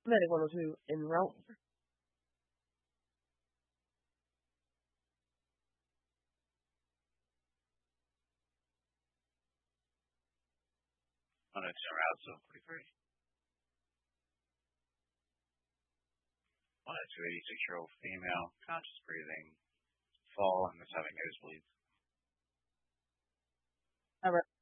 medical to enroll. On its around so 43. One to 86-year-old female, conscious breathing, fall and was having nosebleeds.